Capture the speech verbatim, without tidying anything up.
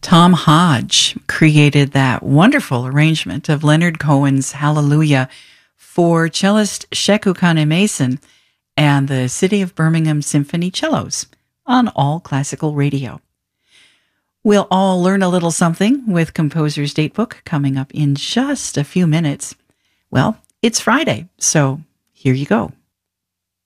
Tom Hodge created that wonderful arrangement of Leonard Cohen's Hallelujah for cellist Sheku Kane Mason and the City of Birmingham Symphony Cellos on All Classical Radio. We'll all learn a little something with Composer's Datebook coming up in just a few minutes. Well, it's Friday, so here you go.